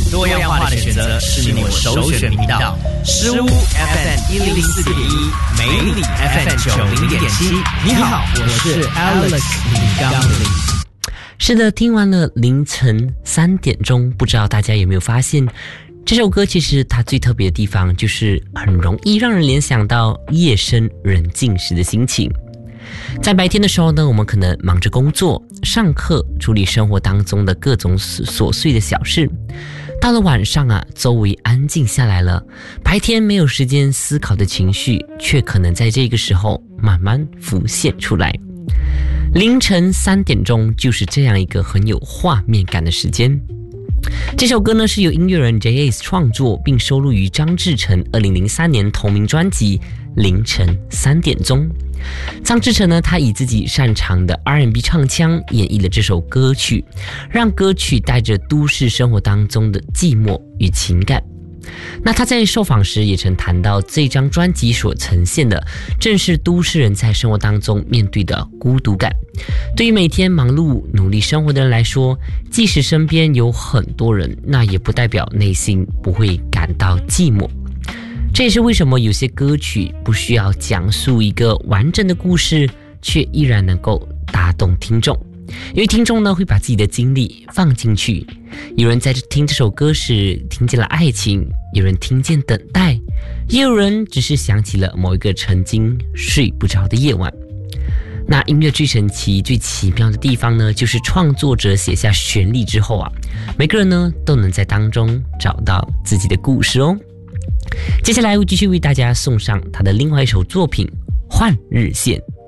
多样化的选择是你我首选频道。诗屋 FM104.1，美里 FM90.7。你好，我是 Alex 李刚林。 是的，听完了凌晨3点钟，不知道大家有没有发现，这首歌其实它最特别的地方就是很容易让人联想到夜深人静时的心情。在白天的时候呢，我们可能忙着工作、上课，处理生活当中的各种琐碎的小事。到了晚上啊，周围安静下来了，白天没有时间思考的情绪，却可能在这个时候慢慢浮现出来。凌晨3点钟就是这样一个很有画面感的时间。这首歌呢是由音乐人 JS 创作，并收录于张志成2003年同名专辑《凌晨3点钟》。张志成呢，他以自己擅长的 R&B 唱腔演绎了这首歌曲，让歌曲带着都市生活当中的寂寞与情感。那他在受访时也曾谈到，这张专辑所呈现的正是都市人在生活当中面对的孤独感。对于每天忙碌努力生活的人来说，即使身边有很多人，那也不代表内心不会感到寂寞。这也是为什么有些歌曲不需要讲述一个完整的故事，却依然能够打动听众。因为听众呢会把自己的经历放进去，有人在听这首歌时听见了爱情，有人听见等待，也有人只是想起了某一个曾经睡不着的夜晚。那音乐最神奇最奇妙的地方呢，就是创作者写下旋律之后啊，每个人呢都能在当中找到自己的故事哦。接下来我继续为大家送上他的另外一首作品《换日线》。